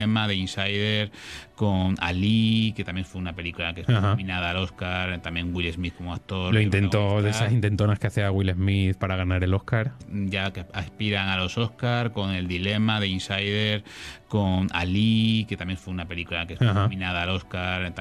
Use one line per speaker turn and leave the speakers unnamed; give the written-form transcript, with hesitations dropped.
Dilema de Insider, con Ali, que también fue una película que fue
Ajá.
nominada al Oscar, también Will Smith como actor.
Lo
y
intentó, de
protagonista,
esas intentonas que hacía Will Smith para ganar el Oscar.
ya que aspiran a los Oscar, con El Dilema de Insider, con Ali, que también fue una película que fue
Ajá.
nominada al Oscar,